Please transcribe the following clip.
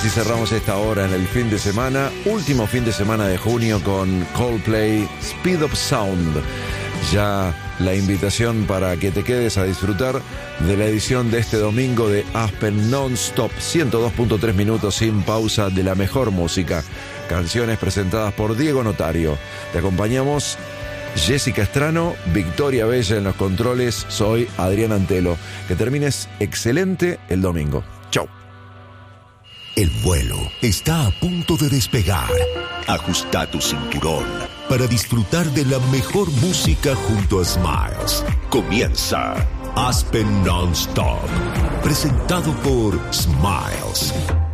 Así cerramos esta hora en el fin de semana, último fin de semana de junio con Coldplay, Speed of Sound. Ya la invitación para que te quedes a disfrutar de la edición de este domingo de Aspen Non-Stop, 102.3 minutos sin pausa de la mejor música. Canciones presentadas por Diego Notario. Te acompañamos Jessica Estrano, Victoria Bella en los controles. Soy Adrián Antelo. Que termines excelente el domingo. Chau. El vuelo está a punto de despegar. Ajusta tu cinturón para disfrutar de la mejor música junto a Smiles. Comienza Aspen Non-Stop, presentado por Smiles.